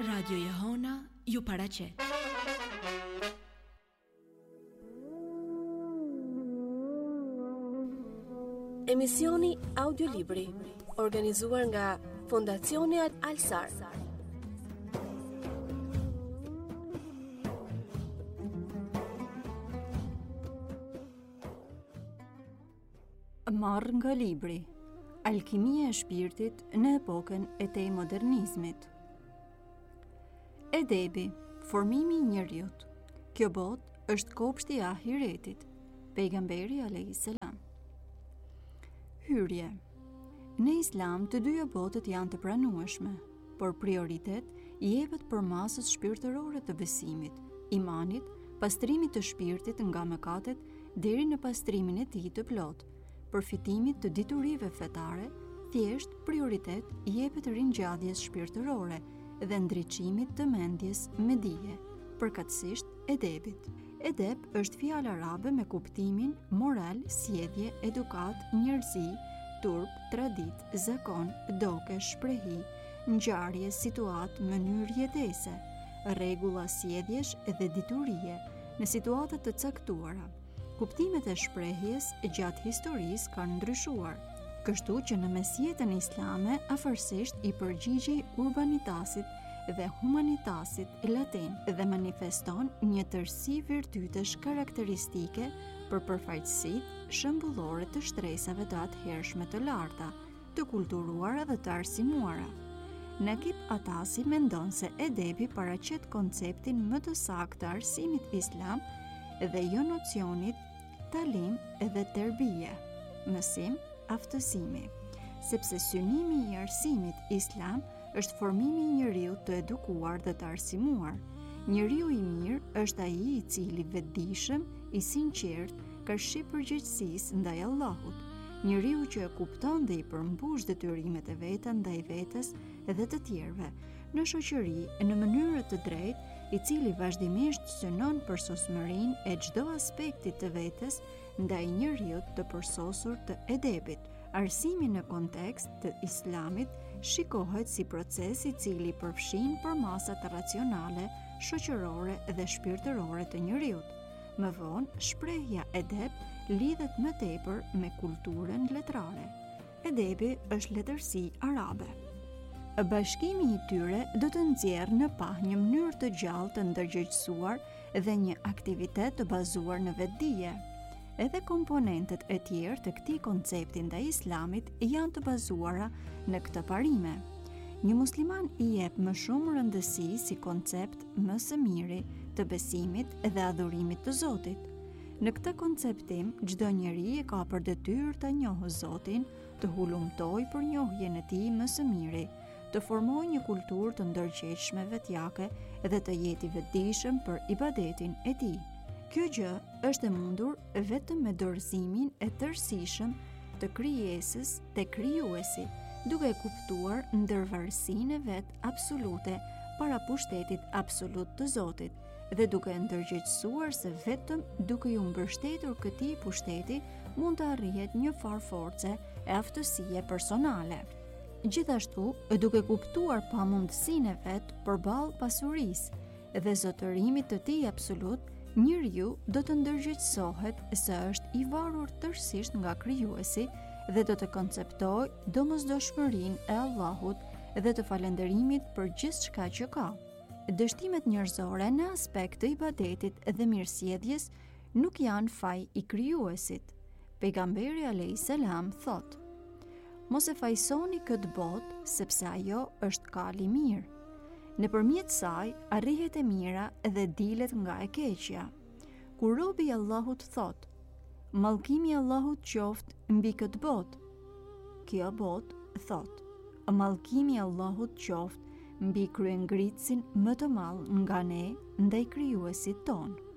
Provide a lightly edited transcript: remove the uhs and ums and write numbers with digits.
Radio Jehona ju paraqet. Emisioni audiolibri organizuar nga Fondacioni Al-Sar. Marrë nga libri Alkimia e shpirtit në epokën e te modernizmit. Edebi, formimi i njerëzit. Kjo botë është kopshti i ahiretit. Pejgamberi a.s. Hyrje. Në Islam të dyja botët janë të pranueshme, por prioritet i jepet përmasës shpirtërore të besimit, imanit, pastrimit të shpirtit nga mëkatet deri në pastrimin e tij të plotë. Përfitimit të diturive fetare, thjesht prioritet i jepet ringjalljes shpirtërore dhe ndriçimit të mendjes me dije, përkatësisht edebit. Edeb është fjalë arabe me kuptimin moral, sjellje, edukat, njerëzi, turp, tradit, zakon, doke, shprehi, ngjarje, situat, mënyrë jetese, rregulla sjelljesh dhe diturie në situata të caktuara. Kuptimet e shprehjes gjatë historisë kanë ndryshuar, kështu që në mesjetën islame afërsisht i përgjigjej urbanitasit dhe humanitasit latin dhe manifeston një tërësi virtytesh karakteristike për përfaqësitë shembullore të shtresave të atëhershme të larta, të kulturuara dhe të arsimuara. Nakib Atasi mendon se edebi paraqet konceptin më të saktë të arsimit islam dhe jo nocionit talim dhe terbije, mësim, aftësimi, sepse synimi i arsimit islam është formimi i njeriut të edukuar dhe të arsimuar. Njeriu i mirë është ai i cili vetëdijshëm, i sinqert, ka shqip përgjegjësisë ndaj Allahut. Njeriu që e kupton dhe i përmbush detyrimet e veta ndaj vetes dhe të tjerëve, në shoqëri në mënyrë të drejtë, i cili vazhdimisht synon për sosmërinë e çdo aspekti të vetes ndaj njeriut të përsosur të edebit. Arsimi në kontekst të islamit shikohet si proces i cili përfshin përmasat racionale, shoqërore dhe shpirtërore të njeriut. Më vonë, shprehja edeb lidhet më tepër me kulturën letrare. Edebi është letërsi arabe. Bashkimi i tyre do të nxjerrë në pa një mënyrë të gjallë të ndërgjegjësuar dhe një aktivitet të bazuar në vetdije. Edhe komponentet e tjerë të këtij koncepti ndaj islamit janë të bazuara në këtë parime. Një musliman i jep më shumë rëndësi si koncept më së miri të besimit dhe adhurimit të Zotit. Në këtë konceptim, çdo njeri e ka për detyrë ta njohë Zotin, të hulumtojë për njohjen e tij më së miri, të formojë një kulturë të ndërgjegjshme vetjake dhe të jetë i vetëdijshëm për ibadetin e tij. Kjo gjë është e mundur vetëm me dorëzimin e tërësishëm të krijesës te krijuesi, duke kuptuar ndërvarësinë e vet absolute para pushtetit absolut të Zotit dhe duke ndërgjegjësuar se vetëm duke ju mbështetur këtij pushteti mund të arrihet një farë force e aftësie personale. Gjithashtu, duke kuptuar pamundësinë e vet përballë pasurisë dhe zotërimit të tij absolut, njeriu do të ndërgjegjësohet se është i varur tërësisht nga krijuesi dhe do të konceptojë domosdoshmërinë e Allahut dhe të falënderimit për gjithçka që ka. Dështimet njerëzore në aspekt të ibadetit dhe mirësjelljes nuk janë faj i krijuesit. Pejgamberi a.s. thotë: Mos e fajsoni këtë botë, sepse ajo është kali mirë. Nëpërmjet saj arrihet e mira dhe dilet nga e keqja. Kur robi i Allahut thotë: Mallkimi i Allahut qoftë mbi këtë botë. Kjo botë thotë: Mallkimi i Allahut qoftë mbi kryengritësin më të madh nga ne ndaj krijuesit ton.